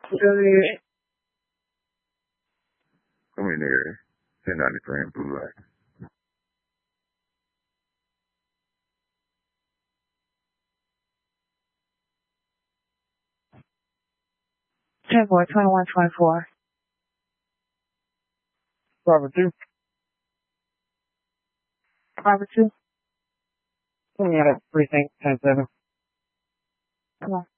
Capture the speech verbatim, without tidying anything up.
Really? Come in there. ten ninety-three in blue light. ten four, twenty-one, twenty-four. Robert two. Robert two. Coming out of precinct ten seven. Come on.